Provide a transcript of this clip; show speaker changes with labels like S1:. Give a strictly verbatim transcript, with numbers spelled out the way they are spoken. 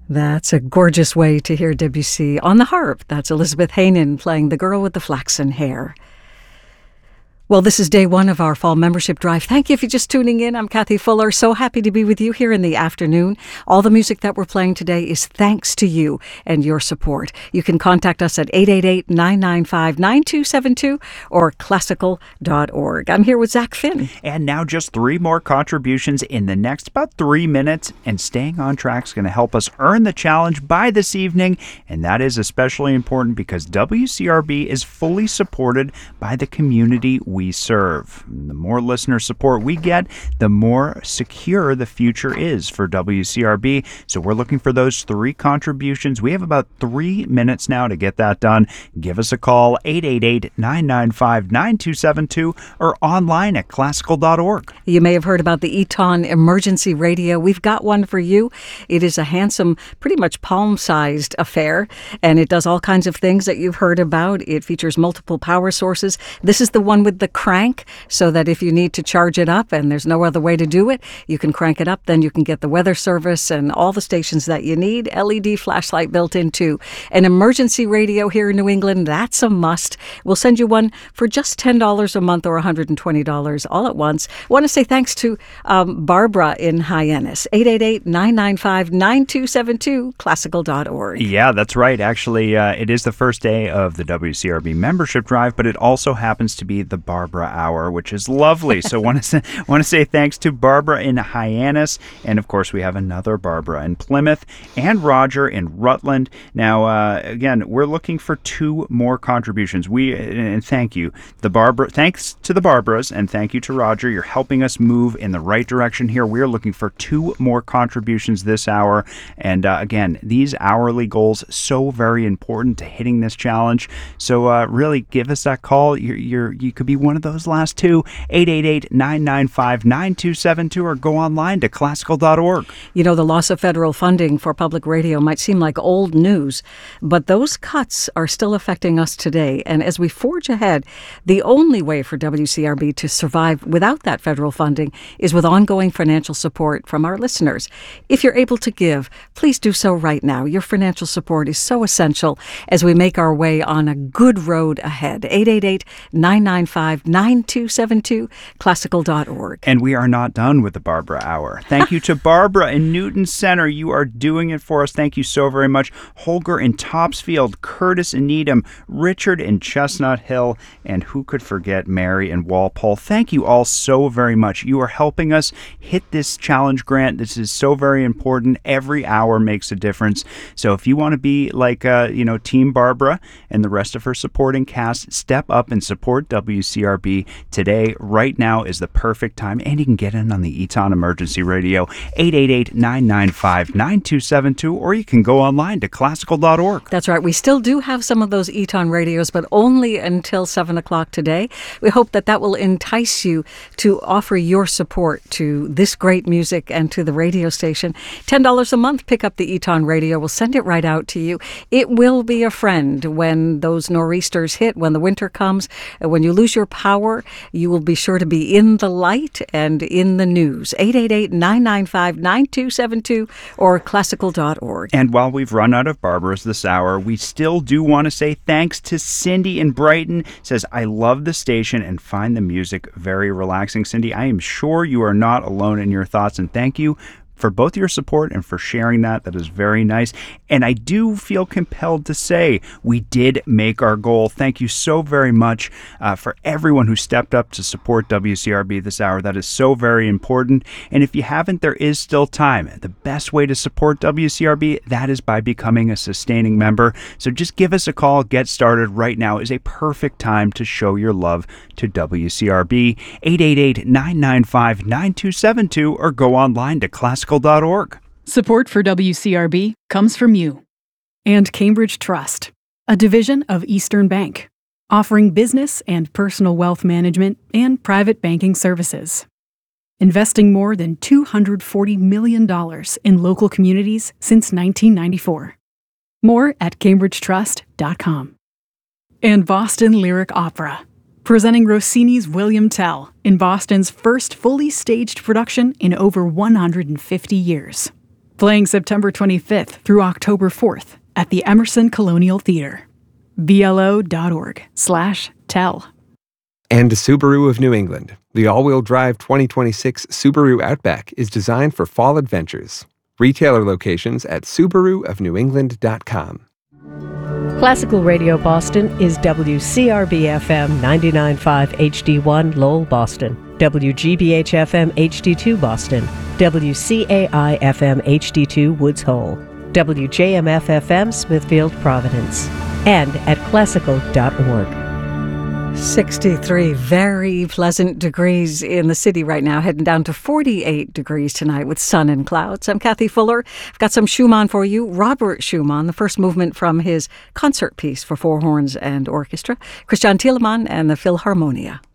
S1: That's a gorgeous way to hear Debussy on the harp. That's Elizabeth Haynen playing The Girl with the Flaxen Hair. Well, this is day one of our fall membership drive. Thank you for just tuning in. I'm Kathy Fuller. So happy to be with you here in the afternoon. All the music that we're playing today is thanks to you and your support. You can contact us at eight eight eight, nine nine five, nine two seven two or classical dot org. I'm here with Zach Finn.
S2: And now just three more contributions in the next about three minutes. And staying on track is going to help us earn the challenge by this evening. And that is especially important because W C R B is fully supported by the community we serve. The more listener support we get, the more secure the future is for W C R B. So we're looking for those three contributions. We have about three minutes now to get that done. Give us a call, eight eight eight, nine nine five, nine two seven two or online at classical dot org.
S1: You may have heard about the Eton Emergency Radio. We've got one for you. It is a handsome, pretty much palm-sized affair, and it does all kinds of things that you've heard about. It features multiple power sources. This is the one with the crank, so that if you need to charge it up and there's no other way to do it, you can crank it up. Then you can get the weather service and all the stations that you need. L E D flashlight built in too. An emergency radio here in New England, that's a must. We'll send you one for just ten dollars a month or one hundred twenty dollars all at once. I want to say thanks to um, Barbara in Hyannis. eight eight eight, nine nine five, nine two seven two, classical dot org.
S2: Yeah, that's right. Actually, uh, it is the first day of the W C R B membership drive, but it also happens to be the Barbara Hour, which is lovely. So want to say, want to say thanks to Barbara in Hyannis, and of course we have another Barbara in Plymouth and Roger in Rutland. Now, uh, again, we're looking for two more contributions. We and thank you, the Barbara. Thanks to the Barbaras, and thank you to Roger. You're helping us move in the right direction here. We're looking for two more contributions this hour, and uh, again, these hourly goals so very important to hitting this challenge. So uh, really, give us that call. You're, you're you could be one of those last two, eight eight eight, nine nine five, nine two seven two, or go online to classical dot org.
S1: You know, the loss of federal funding for public radio might seem like old news, but those cuts are still affecting us today. And as we forge ahead, the only way for W C R B to survive without that federal funding is with ongoing financial support from our listeners. If you're able to give, please do so right now. Your financial support is so essential as we make our way on a good road ahead. eight eight eight, nine nine five, nine two seven two, classical dot org.
S2: And we are not done with the Barbara Hour. Thank you to Barbara in Newton Center. You are doing it for us. Thank you so very much. Holger in Topsfield, Curtis in Needham, Richard in Chestnut Hill, and who could forget Mary in Walpole. Thank you all so very much. You are helping us hit this challenge grant. This is so very important. Every hour makes a difference. So if you want to be like, uh, you know, Team Barbara and the rest of her supporting cast, step up and support W C R B today. Right now is the perfect time, and you can get in on the Eton Emergency Radio, eight eight eight, nine nine five, nine two seven two, or you can go online to classical dot org.
S1: That's right. We still do have some of those Eton radios, but only until seven o'clock today. We hope that that will entice you to offer your support to this great music and to the radio station. ten dollars a month, pick up the Eton radio. We'll send it right out to you. It will be a friend when those nor'easters hit, when the winter comes. When you lose your power, you will be sure to be in the light and in the news. eight eight eight, nine nine five, nine two seven two or classical dot org.
S2: And while we've run out of Barbaras this hour, we still do want to say thanks to Cindy in Brighton. Says, I love the station and find the music very relaxing. Cindy, I am sure you are not alone in your thoughts, and thank you for both your support and for sharing that. That is very nice. And I do feel compelled to say we did make our goal. Thank you so very much uh, for everyone who stepped up to support W C R B this hour. That is so very important. And if you haven't, there is still time. The best way to support W C R B, that is by becoming a sustaining member. So just give us a call. Get started right now is a perfect time to show your love to W C R B. eight eight eight, nine nine five, nine two seven two or go online to classical dot org.
S3: Support for W C R B comes from you and Cambridge Trust, a division of Eastern Bank, offering business and personal wealth management and private banking services. Investing more than two hundred forty million dollars in local communities since nineteen ninety-four. More at cambridge trust dot com. And Boston Lyric Opera, presenting Rossini's William Tell in Boston's first fully staged production in over one hundred fifty years. Playing September twenty-fifth through October fourth at the Emerson Colonial Theater. B L O dot org slash tell.
S4: And Subaru of New England. The all-wheel drive twenty twenty-six Subaru Outback is designed for fall adventures. Retailer locations at subaru of new england dot com.
S5: Classical Radio Boston is W C R B F M ninety-nine point five H D one Lowell, Boston, W G B H F M H D two Boston, W C A I F M H D two Woods Hole, W J M F F M Smithfield, Providence, and at classical dot org.
S1: sixty-three very pleasant degrees in the city right now, heading down to forty-eight degrees tonight with sun and clouds. I'm Kathy Fuller. I've got some Schumann for you. Robert Schumann, the first movement from his concert piece for four horns and orchestra. Christian Thielemann and the Philharmonia.